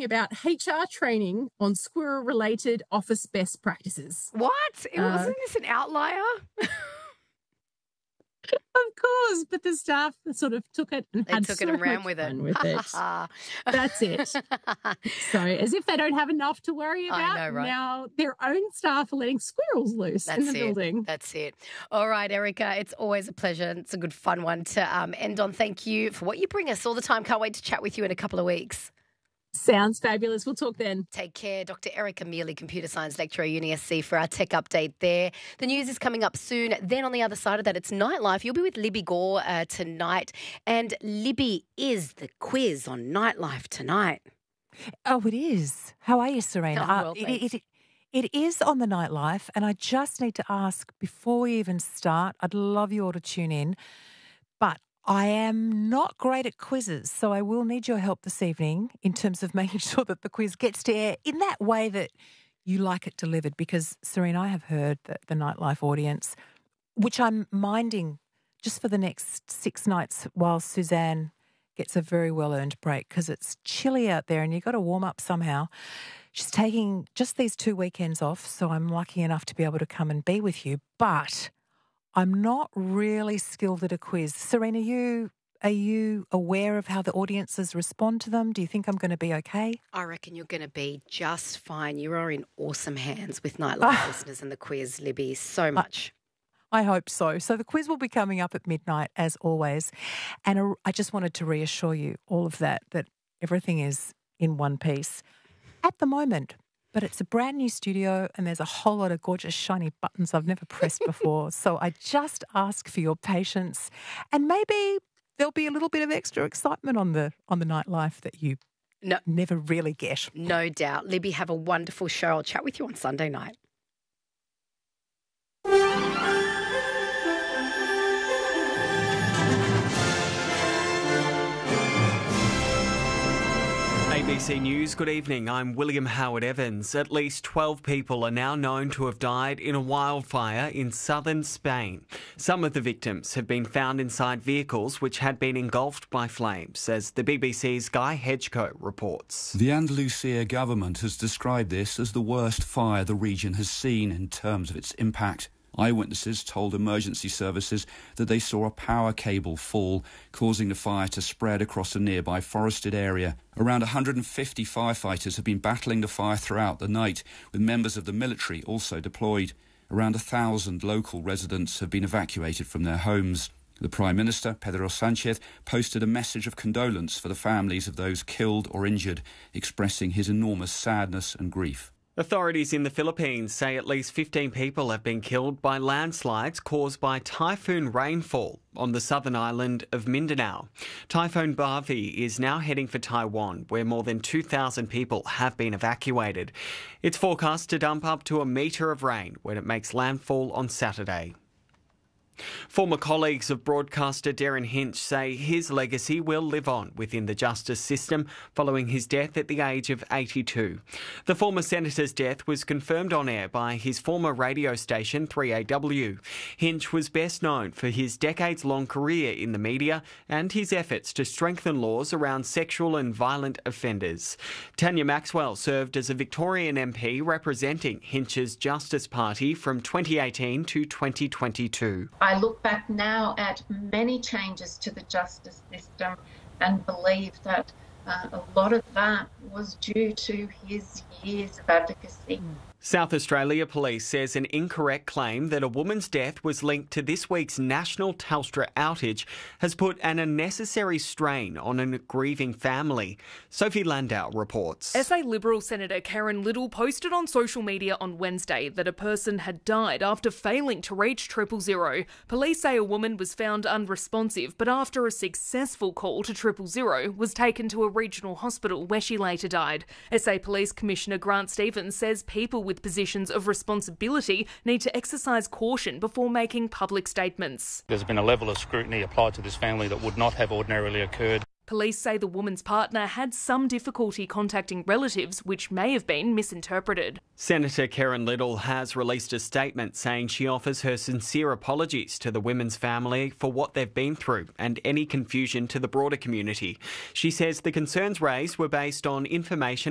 talking about HR training on squirrel-related office best practices. What? Wasn't this an outlier? Of course, but the staff sort of took it and They had took so it and ran much with fun it. with it. That's it. So as if they don't have enough to worry about, I know, right? Now their own staff are letting squirrels loose in the building. That's it. All right, Erica, it's always a pleasure. It's a good fun one to end on. Thank you for what you bring us all the time. Can't wait to chat with you in a couple of weeks. Sounds fabulous. We'll talk then. Take care. Dr. Erica Mealy, Computer Science Lecturer, UniSC, for our tech update there. The news is coming up soon. Then on the other side of that, it's Nightlife. You'll be with Libby Gore tonight. And Libby is the quiz on Nightlife tonight. Oh, it is. How are you, Serena? Oh, well, thanks. It is on the Nightlife, and I just need to ask, before we even start, I'd love you all to tune in, but I am not great at quizzes, so I will need your help this evening in terms of making sure that the quiz gets to air in that way that you like it delivered, because, Serena, I have heard that the Nightlife audience, which I'm minding just for the next 6 nights while Suzanne gets a very well-earned break because it's chilly out there and you've got to warm up somehow. She's taking just these 2 weekends off, so I'm lucky enough to be able to come and be with you. But I'm not really skilled at a quiz. Serena, are you aware of how the audiences respond to them? Do you think I'm going to be okay? I reckon you're going to be just fine. You are in awesome hands with Nightlife listeners and the quiz, Libby, so much. I hope so. So the quiz will be coming up at midnight, as always. And I just wanted to reassure you all of that everything is in one piece at the moment. But it's a brand new studio and there's a whole lot of gorgeous shiny buttons I've never pressed before. So I just ask for your patience, and maybe there'll be a little bit of extra excitement on the Nightlife that you never really get. No doubt. Libby, have a wonderful show. I'll chat with you on Sunday night. ABC News, good evening. I'm William Howard Evans. At least 12 people are now known to have died in a wildfire in southern Spain. Some of the victims have been found inside vehicles which had been engulfed by flames, as the BBC's Guy Hedgecoe reports. The Andalusia government has described this as the worst fire the region has seen in terms of its impact. Eyewitnesses told emergency services that they saw a power cable fall, causing the fire to spread across a nearby forested area. Around 150 firefighters have been battling the fire throughout the night, with members of the military also deployed. Around 1,000 local residents have been evacuated from their homes. The Prime Minister, Pedro Sánchez, posted a message of condolence for the families of those killed or injured, expressing his enormous sadness and grief. Authorities in the Philippines say at least 15 people have been killed by landslides caused by typhoon rainfall on the southern island of Mindanao. Typhoon Barbie is now heading for Taiwan, where more than 2,000 people have been evacuated. It's forecast to dump up to a metre of rain when it makes landfall on Saturday. Former colleagues of broadcaster Derryn Hinch say his legacy will live on within the justice system following his death at the age of 82. The former senator's death was confirmed on air by his former radio station 3AW. Hinch was best known for his decades-long career in the media and his efforts to strengthen laws around sexual and violent offenders. Tanya Maxwell served as a Victorian MP representing Hinch's Justice Party from 2018 to 2022. I look back now at many changes to the justice system and believe that a lot of that was due to his years of advocacy. South Australia Police says an incorrect claim that a woman's death was linked to this week's national Telstra outage has put an unnecessary strain on a grieving family. Sophie Landau reports. SA Liberal Senator Karen Little posted on social media on Wednesday that a person had died after failing to reach 000. Police say a woman was found unresponsive, but after a successful call to 000 was taken to a regional hospital where she later died. SA Police Commissioner Grant Stevens says people with positions of responsibility need to exercise caution before making public statements. There's been a level of scrutiny applied to this family that would not have ordinarily occurred. Police say the woman's partner had some difficulty contacting relatives, which may have been misinterpreted. Senator Karen Little has released a statement saying she offers her sincere apologies to the women's family for what they've been through and any confusion to the broader community. She says the concerns raised were based on information